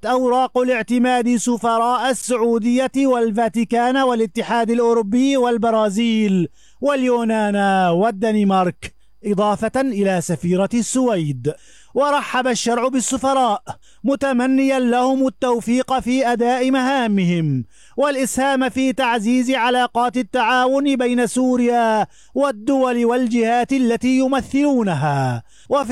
أوراق الاعتماد سفراء السعودية والفاتيكان والاتحاد الأوروبي والبرازيل واليونان والدنمارك، إضافة إلى سفيرة السويد. ورحب الشرع بالسفراء متمنيا لهم التوفيق في أداء مهامهم والإسهام في تعزيز علاقات التعاون بين سوريا والدول والجهات التي يمثلونها.